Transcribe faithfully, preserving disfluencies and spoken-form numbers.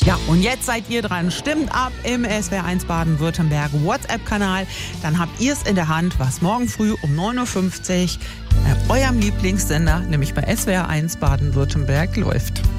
Ja, und jetzt seid ihr dran. Stimmt ab im S W R eins Baden-Württemberg WhatsApp-Kanal. Dann habt ihr es in der Hand, was morgen früh um neun Uhr fünfzig bei eurem Lieblingssender, nämlich bei S W R eins Baden-Württemberg, läuft.